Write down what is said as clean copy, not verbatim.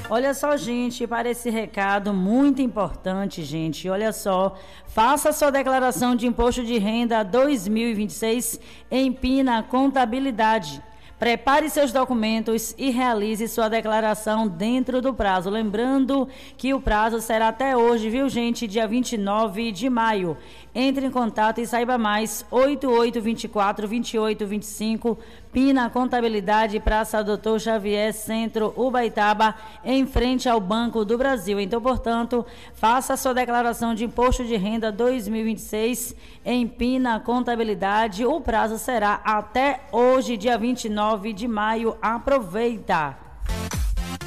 Olha só, gente, para esse recado muito importante, gente, olha só, faça sua declaração de imposto de renda 2026 em Pina Contabilidade. Prepare seus documentos e realize sua declaração dentro do prazo. Lembrando que o prazo será até hoje, viu, gente? Dia 29 de maio. Entre em contato e saiba mais. 8824-2825, Pina Contabilidade, Praça Doutor Xavier, Centro, Ubaitaba, em frente ao Banco do Brasil. Então, portanto, faça a sua declaração de imposto de renda 2026 em Pina Contabilidade. O prazo será até hoje, dia 29 de maio. Aproveita!